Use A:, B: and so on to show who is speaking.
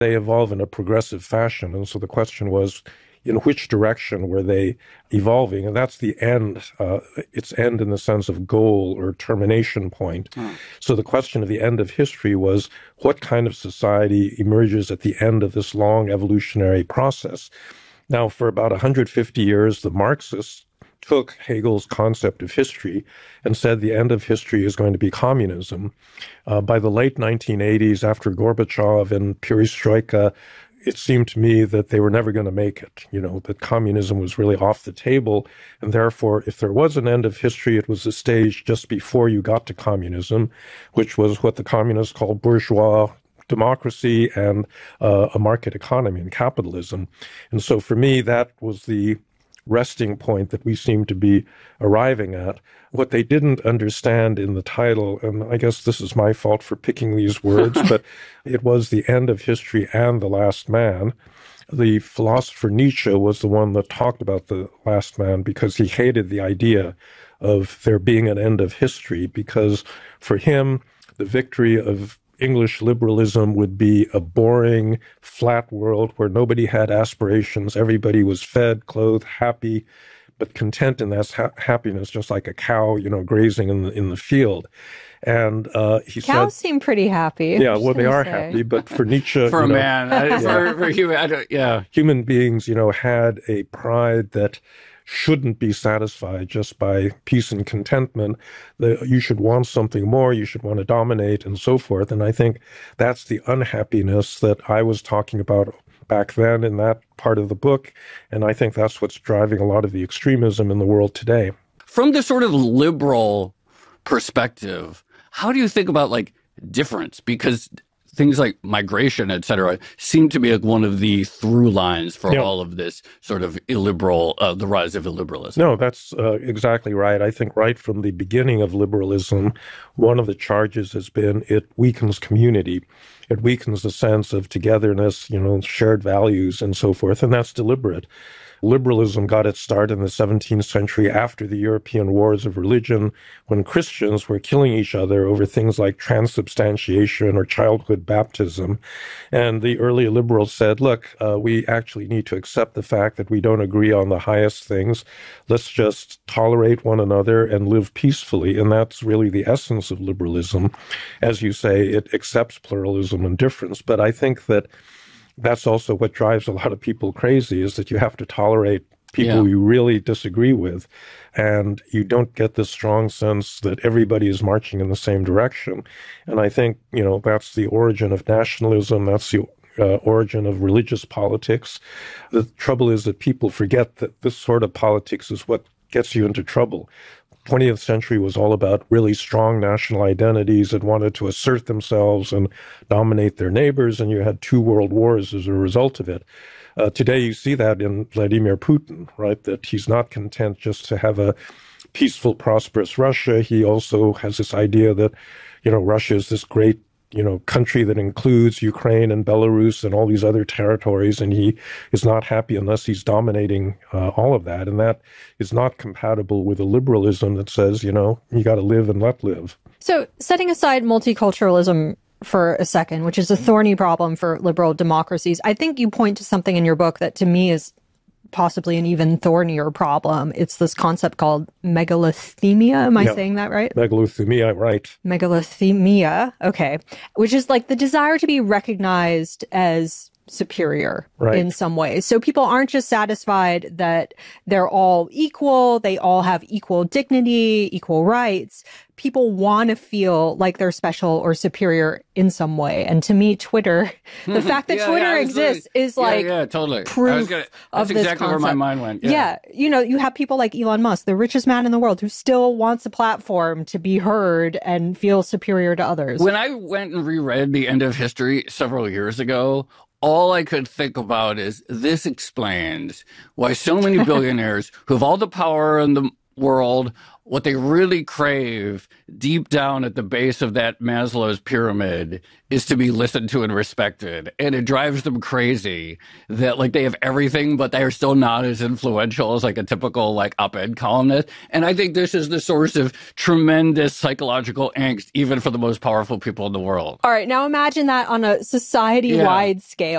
A: They evolve in a progressive fashion. And so the question was, in which direction were they evolving? And that's the end, its end in the sense of goal or termination point. So the question of the end of history was, what kind of society emerges at the end of this long evolutionary process? Now, for about 150 years, the Marxists took Hegel's concept of history and said the end of history is going to be communism. By the late 1980s, after Gorbachev and Perestroika, it seemed to me that they were never going to make it, that communism was really off the table. And therefore, if there was an end of history, it was the stage just before you got to communism, which was what the communists called bourgeois democracy and a market economy and capitalism. And so for me, that was the resting point that we seem to be arriving at. What they didn't understand in the title, and I guess this is my fault for picking these words, but it was the end of history and the last man. The philosopher Nietzsche was the one that talked about the last man because he hated the idea of there being an end of history, because for him, the victory of English liberalism would be a boring, flat world where nobody had aspirations. Everybody was fed, clothed, happy, but content in that happiness, just like a cow, grazing in the field. And he said,
B: cows seem pretty happy.
A: Yeah, well, they are happy, but for Nietzsche,
C: for a man, for human,
A: human beings, had a pride that shouldn't be satisfied just by peace and contentment. You should want something more, you should want to dominate, and so forth. And I think that's the unhappiness that I was talking about back then in that part of the book. And I think that's what's driving a lot of the extremism in the world today.
C: From the sort of liberal perspective, how do you think about difference? Because things like migration, et cetera, seem to be one of the through lines for all of this sort of illiberal, the rise of illiberalism.
A: No, that's exactly right. I think right from the beginning of liberalism, one of the charges has been it weakens community. It weakens the sense of togetherness, shared values and so forth, and that's deliberate. Liberalism got its start in the 17th century after the European wars of religion, when Christians were killing each other over things like transubstantiation or childhood baptism. And the early liberals said, look, we actually need to accept the fact that we don't agree on the highest things. Let's just tolerate one another and live peacefully. And that's really the essence of liberalism. As you say, it accepts pluralism and difference. But I think that that's also what drives a lot of people crazy, is that you have to tolerate people you really disagree with, and you don't get this strong sense that everybody is marching in the same direction. And I think, that's the origin of nationalism. That's the origin of religious politics. The trouble is that people forget that this sort of politics is what gets you into trouble. 20th century was all about really strong national identities that wanted to assert themselves and dominate their neighbors, and you had 2 world wars as a result of it. Today you see that in Vladimir Putin, right, that he's not content just to have a peaceful, prosperous Russia. He also has this idea that, Russia is this great country that includes Ukraine and Belarus and all these other territories, and he is not happy unless he's dominating all of that. And that is not compatible with a liberalism that says, you got to live and let live.
B: So setting aside multiculturalism for a second, which is a thorny problem for liberal democracies, I think you point to something in your book that to me is possibly an even thornier problem. It's this concept called megalithemia. Am I saying that right?
A: Megalithemia, right.
B: Megalithemia, okay. Which is the desire to be recognized as superior in some ways. So people aren't just satisfied that they're all equal, they all have equal dignity, equal rights. People want to feel like they're special or superior in some way. And to me, Twitter, the fact that Twitter exists is
C: totally
B: proof of this
C: exactly
B: concept.
C: Where my mind went.
B: You have people like Elon Musk, the richest man in the world, who still wants a platform to be heard and feel superior to others.
C: When I went and reread The End of History several years ago, all I could think about is this explains why so many billionaires who have all the power in the world, what they really crave deep down at the base of that Maslow's pyramid is to be listened to and respected. And it drives them crazy that like they have everything, but they are still not as influential as like a typical like op-ed columnist. And I think this is the source of tremendous psychological angst, even for the most powerful people in the world.
B: All right. Now imagine that on a society-wide scale.